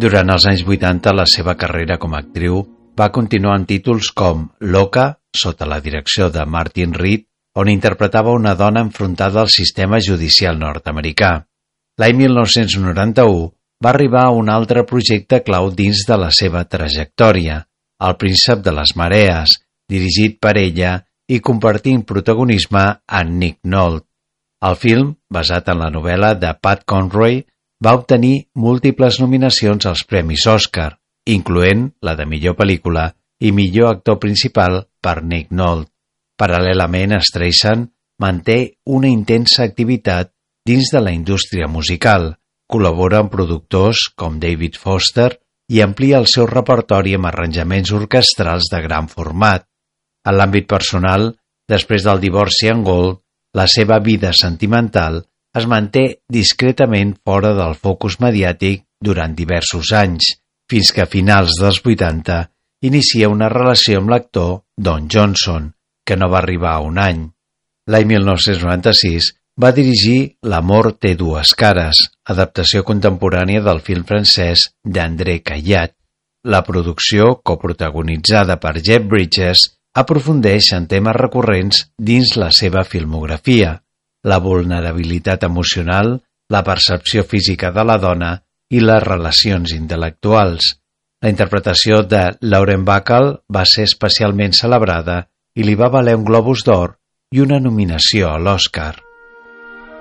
Durant els anys 80, la seva carrera com a actriu va continuar amb títols com Loca, sota la direcció de Martin Reed, on interpretava una dona enfrontada al sistema judicial nord-americà. L'any 1991 va arribar a un altre projecte clau dins de la seva trajectòria, El príncep de les marees, dirigit per ella i compartint protagonisme amb Nick Nolte. El film, basat en la novel·la de Pat Conroy, va obtenir múltiples nominacions als premis Oscar, incloent la de millor pel·lícula i millor actor principal per Nick Nolte. Paral·lelament, Streisand manté una intensa activitat dins de la indústria musical, col·labora amb productors com David Foster i amplia el seu repertori amb arranjaments orquestrals de gran format. En l'àmbit personal, després del divorci amb Gold, la seva vida sentimental es manté discretament fora del focus mediàtic durant diversos anys, fins que a finals dels 80 inicia una relació amb l'actor Don Johnson, que no va arribar a un any. L'any 1996 va dirigir L'amor té dues cares, adaptació contemporània del film francès d'André Caillat. La producció, coprotagonitzada per Jeff Bridges, aprofundeix en temes recurrents dins la seva filmografia: la vulnerabilitat emocional, la percepció física de la dona i les relacions intel·lectuals. La interpretació de Lauren Bacall va ser especialment celebrada i li va valer un Globus d'Or i una nominació a l'Oscar.